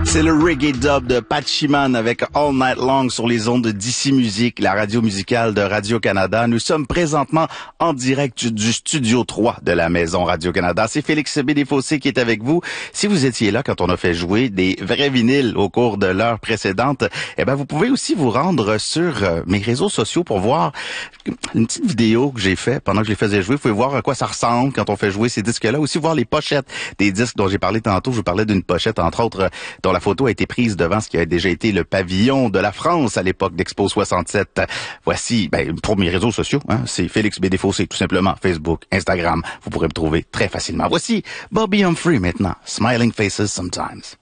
C'est le reggae dub de Patchiman avec All Night Long sur les ondes de DC Music, la radio musicale de Radio-Canada. Nous sommes présentement en direct du studio 3 de la maison Radio-Canada. C'est Félix Bédéfossé qui est avec vous. Si vous étiez là quand on a fait jouer des vrais vinyles au cours de l'heure précédente, vous pouvez aussi vous rendre sur mes réseaux sociaux pour voir une petite vidéo que j'ai fait pendant que je les faisais jouer. Vous pouvez voir à quoi ça ressemble quand on fait jouer ces disques-là. Aussi voir les pochettes des disques dont j'ai parlé tantôt. Je vous parlais d'une pochette, entre autres, dont la photo a été prise devant ce qui a déjà été le pavillon de la France à l'époque d'Expo 67. Voici, pour mes réseaux sociaux, c'est Félix Bédéfossé, tout simplement, Facebook, Instagram. Vous pourrez me trouver très facilement. Voici Bobby Humphrey maintenant, Smiling Faces Sometimes.